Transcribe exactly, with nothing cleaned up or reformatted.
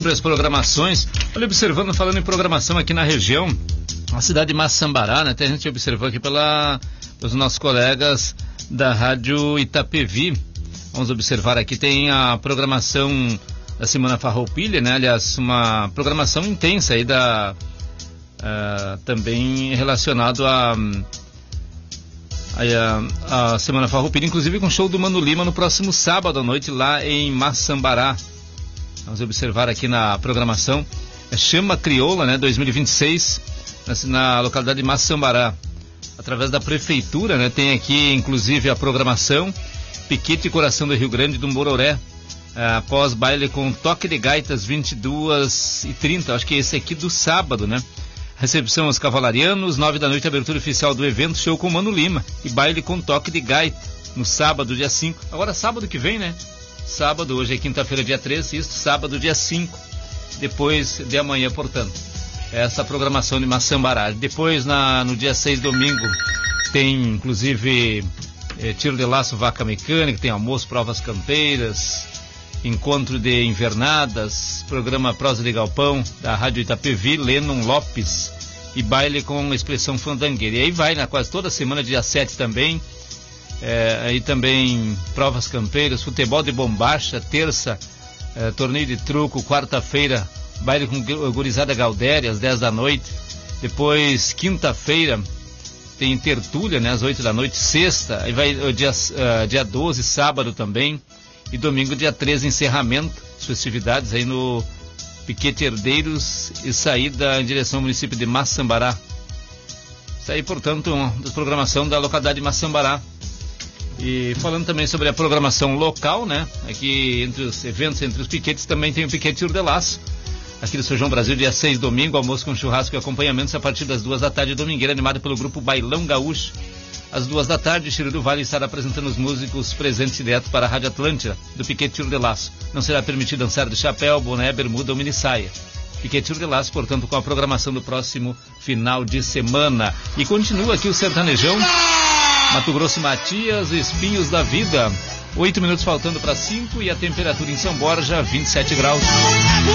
As programações, olha, observando, falando em programação aqui na região, a cidade de Massambará, né? Até a gente observou aqui pela, pelos nossos colegas da Rádio Itapevi. Vamos observar aqui, tem a programação da Semana Farroupilha, né? Aliás, uma programação intensa aí da, uh, também relacionado a, a, a Semana Farroupilha, inclusive com show do Mano Lima no próximo sábado à noite lá em Massambará. Vamos observar aqui na programação, é Chama Crioula, né, dois mil e vinte e seis, na, na localidade de Massambará, através da prefeitura, né, tem aqui inclusive a programação, Piquete e Coração do Rio Grande do Mororé, após baile com toque de gaitas, vinte e duas e trinta, acho que esse aqui do sábado, né, recepção aos cavalarianos, nove da noite, abertura oficial do evento, show com Mano Lima, e baile com toque de gaita, no sábado, dia cinco, agora sábado que vem, né, sábado, hoje é quinta-feira, dia treze, isso, sábado, dia cinco, depois de amanhã, portanto, essa programação de Massambará. Depois, na, no dia seis, domingo, tem, inclusive, é, tiro de laço, vaca mecânica, tem almoço, provas campeiras, encontro de invernadas, programa Prosa de Galpão, da Rádio Itapevi, Lennon Lopes, e baile com expressão fandangueira. E aí vai, na quase toda semana, dia sete também, É, aí também provas campeiras, futebol de bombacha, terça, é, torneio de truco, quarta-feira, baile com gurizada Galdéria, às dez da noite, depois quinta-feira tem tertúlia, né, às oito da noite, sexta, aí vai o dia, uh, dia doze, sábado também, e domingo, dia treze, encerramento, as festividades aí no Piquete Herdeiros e saída em direção ao município de Massambará. Isso aí, portanto, da programação da localidade de Massambará. E falando também sobre a programação local, né? Aqui entre os eventos, entre os piquetes, também tem o Piquete Tiro de Laço. Aqui do São João Brasil, dia seis, domingo, almoço com churrasco e acompanhamentos a partir das duas da tarde, domingueira, animado pelo grupo Bailão Gaúcho. Às duas da tarde, Chiro do Vale estará apresentando os músicos presentes direto para a Rádio Atlântida, do Piquete Tiro de Laço. Não será permitido dançar de chapéu, boné, bermuda ou minissaia. Piquete Tiro de Laço, portanto, com a programação do próximo final de semana. E continua aqui o Sertanejão, Mato Grosso e Matias, Espinhos da Vida. Oito minutos faltando para cinco e a temperatura em São Borja, vinte e sete graus.